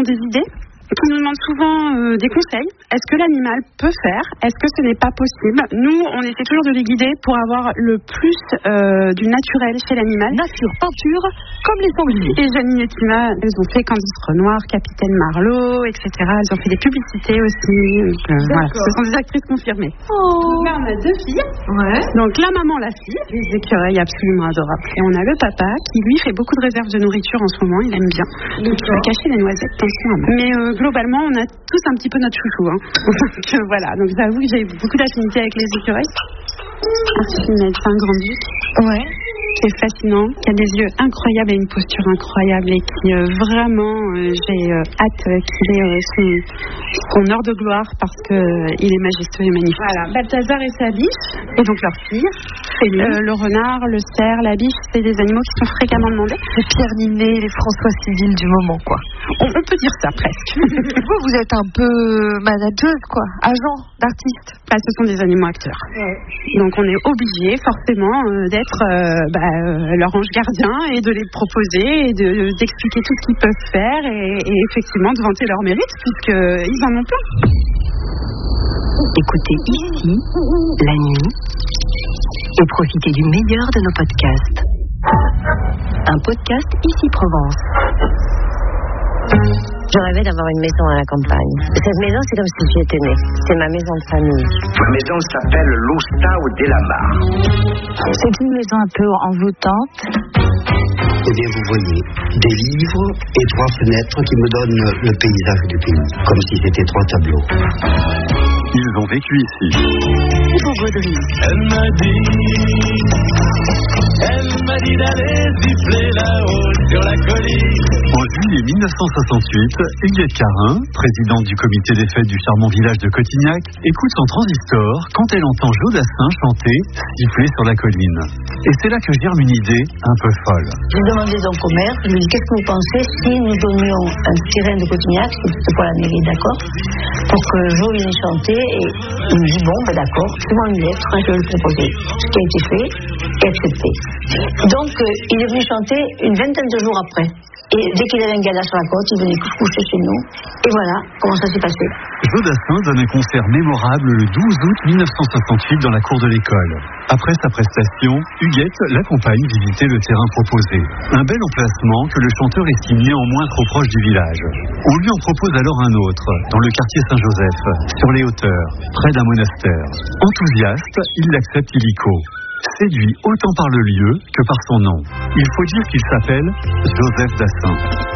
des idées, qui nous demandent souvent des conseils. Est-ce que l'animal peut faire? Est-ce que ce n'est pas possible? Nous, on essaie toujours de les guider pour avoir le plus du naturel chez l'animal. Nature, peinture, comme les sangliers. Et Janine et Tina, elles ont fait Candice Renoir, Capitaine Marlowe, etc. Elles ont fait des publicités aussi. Donc, voilà, ce sont des actrices confirmées. Oh. Là, on a 2 filles. Ouais. Donc la maman, la fille, des écureuils absolument adorables. Et on a le papa qui, lui, fait beaucoup de réserves de nourriture en ce moment. Il aime bien. Donc il va cacher les noisettes dans son hameau. Mais globalement, on a tous un petit peu notre chouchou. Donc, voilà. Donc j'avoue que j'ai beaucoup d'affinité avec les écureuils. Archimède, c'est un grand-duc. Ouais. Qui est fascinant, qui a des yeux incroyables et une posture incroyable et qui vraiment, j'ai hâte qu'il ait son heure de gloire parce qu'il est majestueux et magnifique. Voilà, Balthazar et sa biche, et donc leur fille. Le renard, le cerf, la biche, c'est des animaux qui sont fréquemment demandés. Les Pierre Ninet, les François Civil du moment, quoi. On peut dire ça presque. Vous êtes un peu manageuse, quoi, agent d'artiste. Ce sont des animaux acteurs. Ouais. Donc on est obligé forcément d'être leur ange gardien et de les proposer et d'expliquer tout ce qu'ils peuvent faire et effectivement de vanter leurs mérites puisqu'ils en ont plein. Écoutez ici la nuit et profitez du meilleur de nos podcasts. Un podcast Ici Provence. Je rêvais d'avoir une maison à la campagne. Cette maison, c'est comme si j'y étais née. C'est ma maison de famille. La maison s'appelle l'Ostau de la Mar. C'est une maison un peu envoûtante. Eh bien, vous voyez, des livres et 3 fenêtres qui me donnent le paysage du pays, comme si c'était 3 tableaux. Ils ont vécu ici. Thibaut Gaudry. Elle m'a dit d'aller siffler là-haut sur la colline. En juillet 1968, Huguette Carin, présidente du comité des fêtes du charmant village de Cotignac, écoute son transistor quand elle entend Jodassin chanter « Siffler sur la colline ». Et c'est là que germe une idée un peu folle. J'ai demandé donc au maire, je lui ai dit qu'est-ce que vous pensez si nous donnions un sirène de Cotignac, c'est pour la mairie, d'accord, pour que Jo vienne chanter. Et il me dit bon, d'accord, fais-moi une lettre, je vais le proposer. Ce qui a été fait et accepté. Donc il est venu chanter une vingtaine de jours après. Et dès qu'il avait un gala sur la côte, il venait coucher chez nous. Et voilà comment ça s'est passé. Jodassin donne un concert mémorable le 12 août 1968 dans la cour de l'école. Après sa prestation, Huguette l'accompagne visiter le terrain proposé. Un bel emplacement que le chanteur estime néanmoins trop proche du village. On lui en propose alors un autre, dans le quartier Saint-Joseph, sur les hauteurs, près d'un monastère. Enthousiaste, il l'accepte illico. Séduit autant par le lieu que par son nom. Il faut dire qu'il s'appelle Joseph Dassin.